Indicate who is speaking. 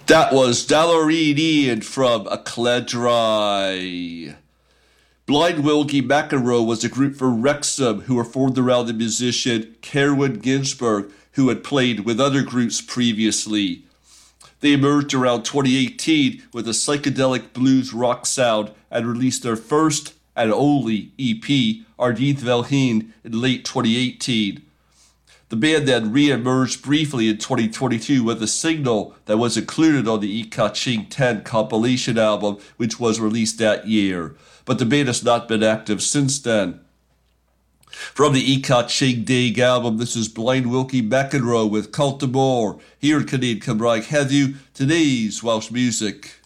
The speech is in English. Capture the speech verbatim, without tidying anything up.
Speaker 1: That was Dallarine from Acledri. Blind Wilkie McEnroe was a group from Wrexham who were formed around the musician Kerwin Ginsberg, who had played with other groups previously. They emerged around twenty eighteen with a psychedelic blues rock sound and released their first and only E P, Ardith Velheen, in late twenty eighteen. The band then re-emerged briefly in twenty twenty-two with a single that was included on the I-Ching ten compilation album, which was released that year, but the band has not been active since then. From the I-Ching Dig album, this is Blind Wilkie McEnroe with Cultimore, here in Canadian Cymraeg heddiw, today's Welsh music.